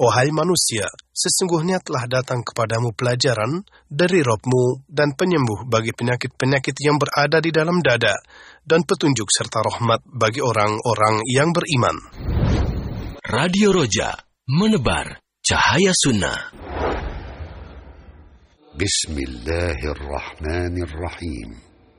Wahai manusia, sesungguhnya telah datang kepadamu pelajaran dari Rabb-Mu dan penyembuh bagi penyakit-penyakit yang berada di dalam dada, dan petunjuk serta rahmat bagi orang-orang yang beriman. Radio Roja, menebar cahaya sunnah. Bismillahirrahmanirrahim.